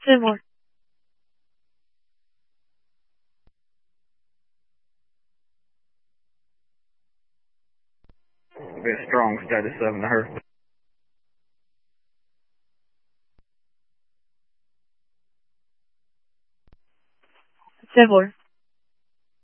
Civil. Be a strong status 7 to her. Civil.